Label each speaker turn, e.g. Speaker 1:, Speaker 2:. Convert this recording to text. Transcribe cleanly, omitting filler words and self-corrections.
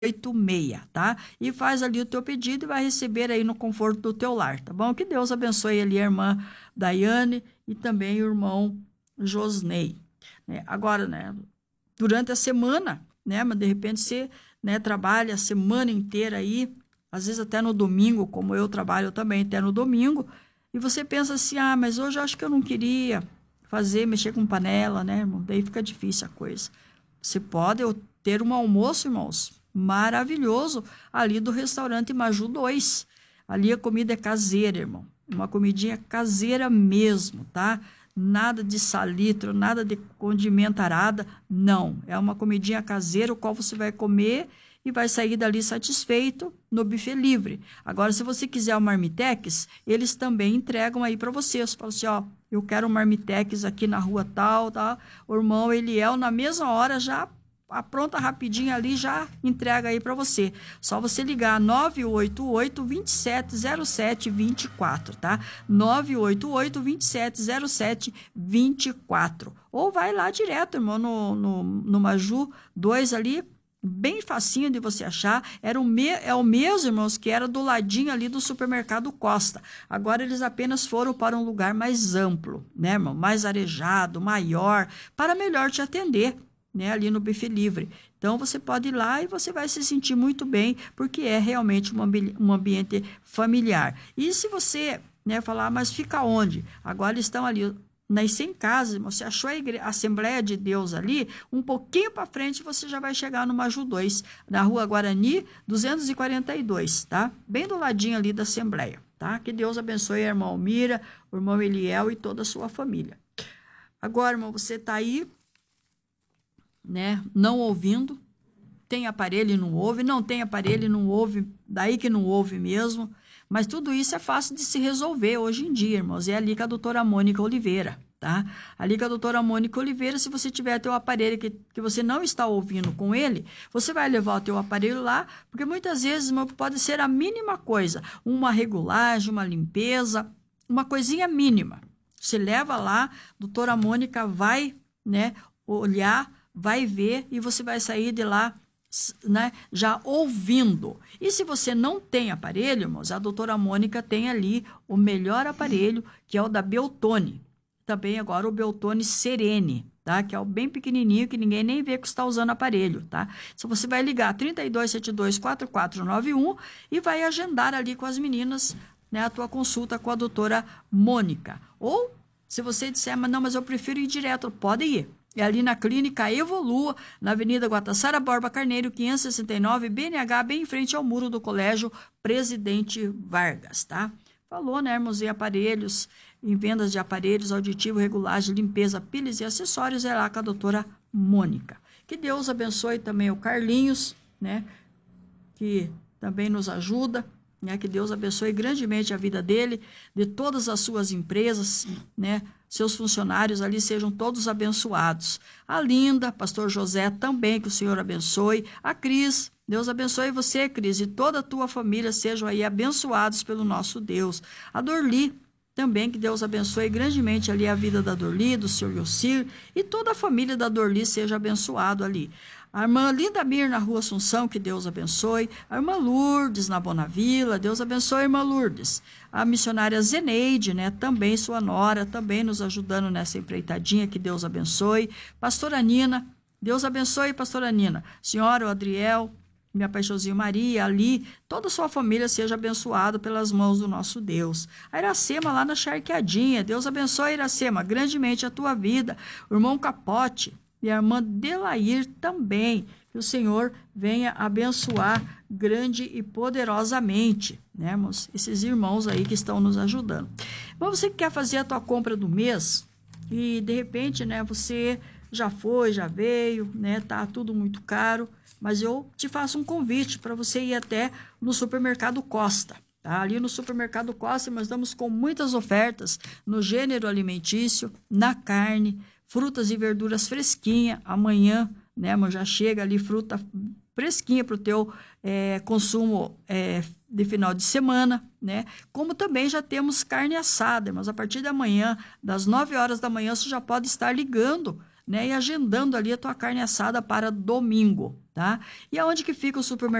Speaker 1: 86, tá? E faz ali o teu pedido e vai receber aí no conforto do teu lar, tá bom? Que Deus abençoe ali a irmã Daiane e também o irmão Josney, né? Agora, né, durante a semana, né, mas de repente você, né, trabalha a semana inteira aí, às vezes até no domingo, como eu trabalho também até no domingo, e você pensa assim, mas hoje eu acho que eu não queria mexer com panela, né, irmão? Daí fica difícil a coisa. Você pode ter um almoço, irmãos, maravilhoso, ali do restaurante Maju 2. Ali a comida é caseira, irmão. Uma comidinha caseira mesmo, tá? Nada de salitro, nada de condimentarada, não. É uma comidinha caseira, o qual você vai comer e vai sair dali satisfeito no buffet livre. Agora, se você quiser o Marmitex, eles também entregam aí para você. Você fala assim, eu quero um Marmitex aqui na rua tal, tá? O irmão Eliel, na mesma hora, já apronta rapidinho ali, já entrega aí para você. Só você ligar 988-2707-24, tá? 988-2707-24. Ou vai lá direto, irmão, no Maju 2 ali, bem facinho de você achar. É o mesmo, irmãos, que era do ladinho ali do supermercado Costa. Agora eles apenas foram para um lugar mais amplo, né, irmão? Mais arejado, maior, para melhor te atender, né, ali no buffet livre. Então você pode ir lá e você vai se sentir muito bem, porque é realmente um ambiente familiar. E se você, né, falar, mas fica onde? Agora eles estão ali nas 100 casas, você achou a Assembleia de Deus ali, um pouquinho para frente você já vai chegar no Maju 2, na Rua Guarani 242, tá? Bem do ladinho ali da Assembleia, tá? Que Deus abençoe a irmã Almira, o irmão Eliel e toda a sua família. Agora, irmão, você está aí, né, não ouvindo, tem aparelho e não ouve, não tem aparelho e não ouve, daí que não ouve mesmo, mas tudo isso é fácil de se resolver hoje em dia, irmãos, é ali com a doutora Mônica Oliveira, tá? Ali com a doutora Mônica Oliveira, se você tiver teu aparelho que você não está ouvindo com ele, você vai levar o teu aparelho lá, porque muitas vezes, irmão, pode ser a mínima coisa, uma regulagem, uma limpeza, uma coisinha mínima, você leva lá, doutora Mônica vai, né, olhar, vai ver e você vai sair de lá, né, já ouvindo. E se você não tem aparelho, irmãos, a doutora Mônica tem ali o melhor aparelho, que é o da Beltone. Também agora o Beltone Serene, tá? Que é o bem pequenininho, que ninguém nem vê que está usando aparelho, tá? Então você vai ligar 3272-4491 e vai agendar ali com as meninas, né, a tua consulta com a doutora Mônica. Ou, se você disser, mas eu prefiro ir direto, pode ir. É ali na Clínica Evolua, na Avenida Guatassara Borba Carneiro, 569, BNH, bem em frente ao muro do Colégio Presidente Vargas, tá? Falou, né, irmãos, em aparelhos, em vendas de aparelhos, auditivo, regulagem, limpeza, pilhas e acessórios, é lá com a doutora Mônica. Que Deus abençoe também o Carlinhos, né, que também nos ajuda, né, que Deus abençoe grandemente a vida dele, de todas as suas empresas, né, seus funcionários ali sejam todos abençoados. A Linda, pastor José também, que o Senhor abençoe. A Cris, Deus abençoe você, Cris, e toda a tua família sejam aí abençoados pelo nosso Deus. A Dorli, também, que Deus abençoe grandemente ali a vida da Dorli, do Senhor Yossir, e toda a família da Dorli seja abençoado ali. A irmã Linda Mir, na Rua Assunção, que Deus abençoe. A irmã Lourdes, na Bonavila, Deus abençoe a irmã Lourdes. A missionária Zeneide, né, também sua nora, também nos ajudando nessa empreitadinha, que Deus abençoe. Pastora Nina, Deus abençoe, pastora Nina. Senhora, o Adriel, minha paixãozinha Maria, ali, toda a sua família seja abençoada pelas mãos do nosso Deus. A Iracema, lá na Charqueadinha, Deus abençoe, Iracema, grandemente a tua vida. O irmão Capote e a irmã Delair também, que o Senhor venha abençoar grande e poderosamente, né, irmãos? Esses irmãos aí que estão nos ajudando. Mas você que quer fazer a tua compra do mês e, de repente, né, você já foi, já veio, né, tá tudo muito caro, mas eu te faço um convite para você ir até no supermercado Costa. Tá? Ali no supermercado Costa nós estamos com muitas ofertas no gênero alimentício, na carne, frutas e verduras fresquinha. Amanhã, né, mas já chega ali fruta fresquinha para o teu consumo de final de semana, né? Como também já temos carne assada, mas a partir da manhã, das 9 horas da manhã, você já pode estar ligando, né? E agendando ali a tua carne assada para domingo, tá? E aonde que fica o supermercado?